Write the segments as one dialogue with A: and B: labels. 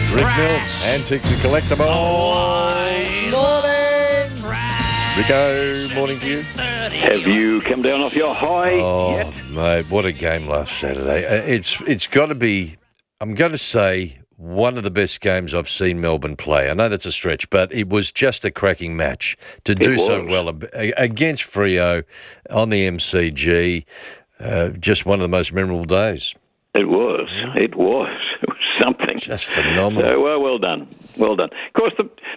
A: Rick Mills, Antiques and Collectibles. Morning! Rico, morning to you.
B: Have you come down off your high yet?
A: Oh, mate, what a game last Saturday. It's got to be, I'm going to say, one of the best games I've seen Melbourne play. I know that's a stretch, but it was just a cracking match to do so well against Freo on the MCG. Just one of the most memorable days.
B: It was something.
A: Just phenomenal.
B: So, well done. Of course,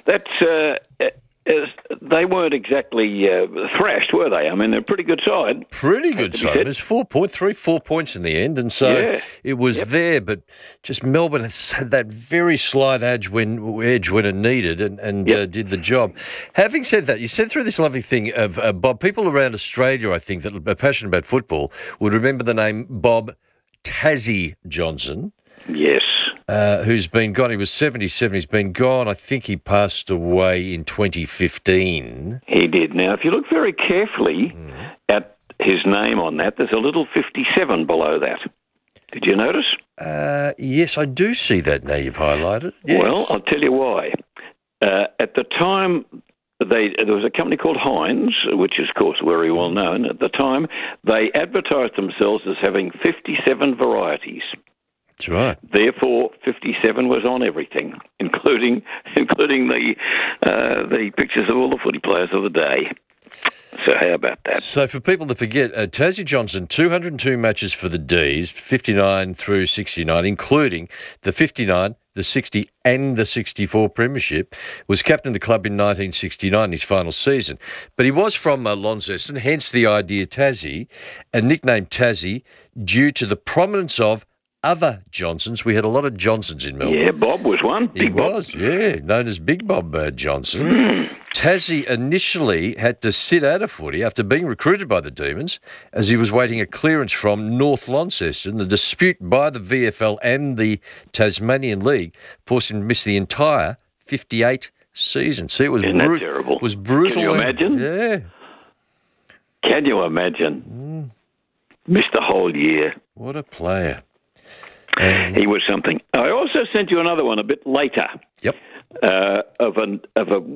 B: they weren't exactly thrashed, were they? I mean, they're a pretty good side.
A: Pretty good side. There's 4 points in the end, and so it was there. But just Melbourne had that very slight edge when it needed, and did the job. Having said that, you said through this lovely thing of Bob. People around Australia, I think, that are passionate about football would remember the name Bob Tassie Johnson.
B: Yes.
A: Who's been gone. He was 77. He's been gone. I think he passed away in 2015.
B: He did. Now, if you look very carefully at his name on that, there's a little 57 below that. Did you notice?
A: Yes, I do see that now you've highlighted. Yes.
B: Well, I'll tell you why. At the time, there was a company called Heinz, which is, of course, very well known. At the time, they advertised themselves as having 57 varieties.
A: That's right.
B: Therefore, 57 was on everything, including the pictures of all the footy players of the day. So how about that?
A: So for people to forget, Tassie Johnson, 202 matches for the Ds, 59 through 69, including the 59, the 60 and the 64 premiership, was captain of the club in 1969, his final season. But he was from Launceston, hence the idea Tassie, and nicknamed Tassie due to the prominence of other Johnsons. We had a lot of Johnsons in Melbourne.
B: Yeah, Bob was one.
A: He was, known as Big Bob Johnson. Tassie initially had to sit out of footy after being recruited by the Demons as he was waiting a clearance from North Launceston. The dispute by the VFL and the Tasmanian League forced him to miss the entire 58 season. See, it was
B: terrible.
A: It was brutal.
B: Can you imagine?
A: Yeah.
B: Can you imagine? Missed the whole year.
A: What a player.
B: He was something. I also sent you another one a bit later.
A: Yep.
B: Of a